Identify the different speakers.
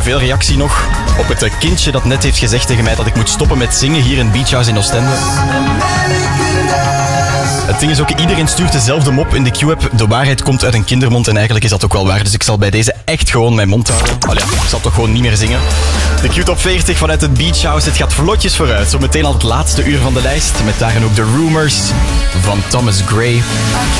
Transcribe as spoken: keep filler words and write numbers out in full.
Speaker 1: veel reactie nog op het eh, kindje dat net heeft gezegd tegen mij dat ik moet stoppen met zingen hier in Beach House in Oostende. Het ding is ook, iedereen stuurt dezelfde mop in de Q-app. De waarheid komt uit een kindermond en eigenlijk is dat ook wel waar. Dus ik zal bij deze echt gewoon mijn mond houden. Allee, ja, ik zal toch gewoon niet meer zingen. De Q-top veertig vanuit het Beach House. Het gaat vlotjes vooruit. Zometeen al het laatste uur van de lijst. Met daarin ook de Rumors van Thomas Gray.